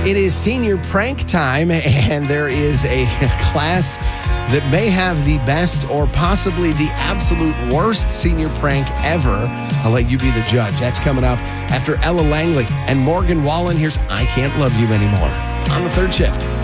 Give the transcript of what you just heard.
It is senior prank time, and there is a class that may have the best or possibly the absolute worst senior prank ever. I'll let you be the judge. That's coming up after Ella Langley and Morgan Wallen. Here's I Can't Love You Anymore on the third shift.